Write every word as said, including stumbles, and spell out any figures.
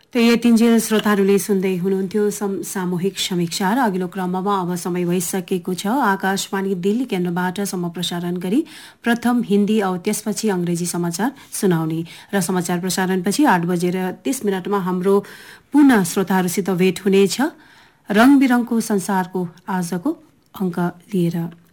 त यतिन्जेल श्रोताहरूले सुन्दै हुनुहुन्थ्यो सामूहिक समीक्षा र अघिल्लो क्रममा अब समय भइसकेको छ आकाशवाणी दिल्ली केन्द्रबाट सम्प्रसारण गरी प्रथम हिन्दी औ त्यसपछि अंग्रेजी समाचार सुनाउने र समाचार प्रसारणपछि आठ बजेर तीस मिनटमा हाम्रो पुनः श्रोताहरूसित भेट हुनेछ रंग बिरङको संसारको आजको अंक लिएर।